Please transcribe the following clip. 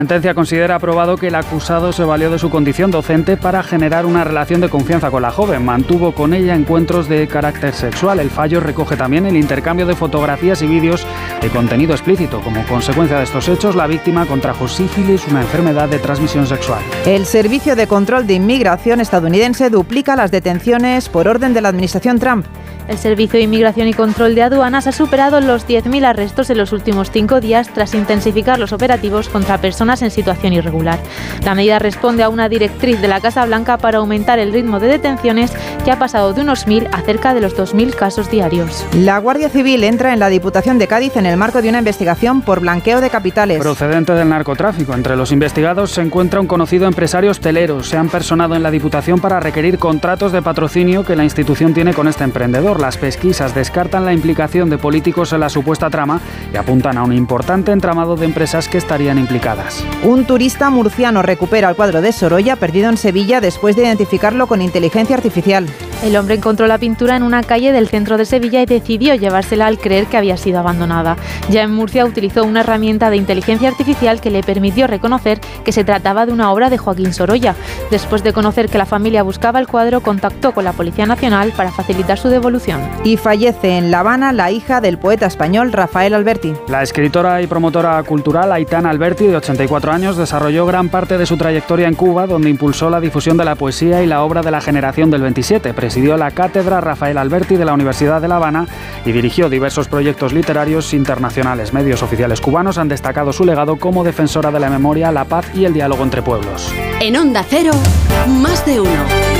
La sentencia considera aprobado que el acusado se valió de su condición docente para generar una relación de confianza con la joven. Mantuvo con ella encuentros de carácter sexual. El fallo recoge también el intercambio de fotografías y vídeos de contenido explícito. Como consecuencia de estos hechos, la víctima contrajo sífilis, una enfermedad de transmisión sexual. El Servicio de Control de Inmigración estadounidense duplica las detenciones por orden de la administración Trump. El Servicio de Inmigración y Control de Aduanas ha superado los 10.000 arrestos en los últimos 5 días tras intensificar los operativos contra personas en situación irregular. La medida responde a una directriz de la Casa Blanca para aumentar el ritmo de detenciones, que ha pasado de unos 1.000 a cerca de los 2.000 casos diarios. La Guardia Civil entra en la Diputación de Cádiz en el marco de una investigación por blanqueo de capitales. Procedente del narcotráfico. Entre los investigados se encuentra un conocido empresario hostelero. Se han personado en la Diputación para requerir contratos de patrocinio que la institución tiene con este emprendedor. Las pesquisas descartan la implicación de políticos en la supuesta trama y apuntan a un importante entramado de empresas que estarían implicadas. Un turista murciano recupera el cuadro de Sorolla perdido en Sevilla después de identificarlo con inteligencia artificial. El hombre encontró la pintura en una calle del centro de Sevilla y decidió llevársela al creer que había sido abandonada. Ya en Murcia utilizó una herramienta de inteligencia artificial que le permitió reconocer que se trataba de una obra de Joaquín Sorolla. Después de conocer que la familia buscaba el cuadro, contactó con la Policía Nacional para facilitar su devolución. Y fallece en La Habana la hija del poeta español Rafael Alberti. La escritora y promotora cultural Aitana Alberti, de 84 años, desarrolló gran parte de su trayectoria en Cuba, donde impulsó la difusión de la poesía y la obra de la generación del 27. Presidió la cátedra Rafael Alberti de la Universidad de La Habana y dirigió diversos proyectos literarios internacionales. Medios oficiales cubanos han destacado su legado como defensora de la memoria, la paz y el diálogo entre pueblos. En Onda Cero, más de uno.